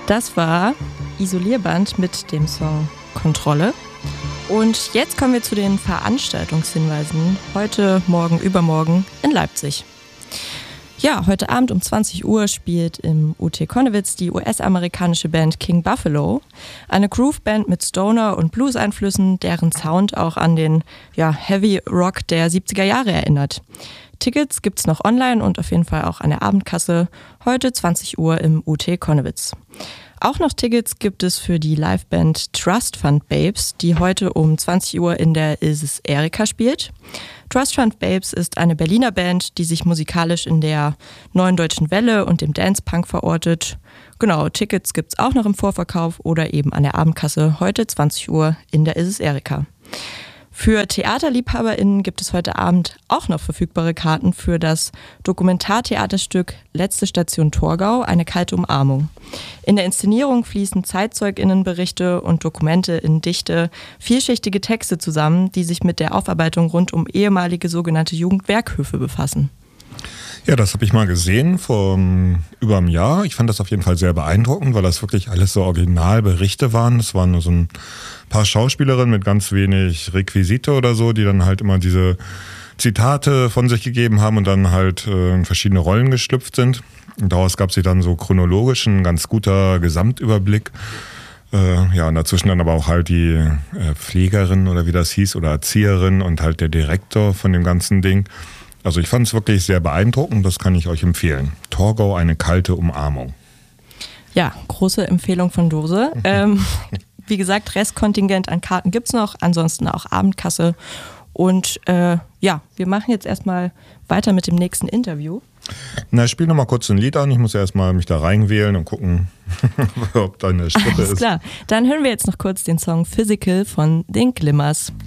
Das war Isolierband mit dem Song Kontrolle. Und jetzt kommen wir zu den Veranstaltungshinweisen. Heute, morgen, übermorgen in Leipzig. Ja, heute Abend um 20 Uhr spielt im UT Konnewitz die US-amerikanische Band King Buffalo. Eine Groove-Band mit Stoner- und Blues-Einflüssen, deren Sound auch an den Heavy Rock der 70er Jahre erinnert. Tickets gibt's noch online und auf jeden Fall auch an der Abendkasse. Heute 20 Uhr im UT Konnewitz. Auch noch Tickets gibt es für die Liveband Trust Fund Babes, die heute um 20 Uhr in der Ilses Erika spielt. Trust Fund Babes ist eine Berliner Band, die sich musikalisch in der Neuen Deutschen Welle und dem Dance-Punk verortet. Genau, Tickets gibt's auch noch im Vorverkauf oder eben an der Abendkasse heute 20 Uhr in der Ilses Erika. Für TheaterliebhaberInnen gibt es heute Abend auch noch verfügbare Karten für das Dokumentartheaterstück Letzte Station Torgau, eine kalte Umarmung. In der Inszenierung fließen ZeitzeugInnenberichte und Dokumente in dichte, vielschichtige Texte zusammen, die sich mit der Aufarbeitung rund um ehemalige sogenannte Jugendwerkhöfe befassen. Ja, das habe ich mal gesehen vor über einem Jahr. Ich fand das auf jeden Fall sehr beeindruckend, weil das wirklich alles so Originalberichte waren. Es waren nur so ein paar Schauspielerinnen mit ganz wenig Requisite oder so, die dann halt immer diese Zitate von sich gegeben haben und dann halt in verschiedene Rollen geschlüpft sind. Und daraus gab es dann so chronologisch ein ganz guter Gesamtüberblick. Und dazwischen dann aber auch halt die Pflegerin oder wie das hieß oder Erzieherin und halt der Direktor von dem ganzen Ding. Also ich fand es wirklich sehr beeindruckend, das kann ich euch empfehlen. Torgau, eine kalte Umarmung. Ja, große Empfehlung von Dose. Wie gesagt, Restkontingent an Karten gibt's noch, ansonsten auch Abendkasse. Und wir machen jetzt erstmal weiter mit dem nächsten Interview. Na, spiel noch mal kurz ein Lied an. Ich muss ja erstmal mich da reinwählen und gucken, ob da eine Strippe ist. Alles klar. Dann hören wir jetzt noch kurz den Song Physical von den Glimmers.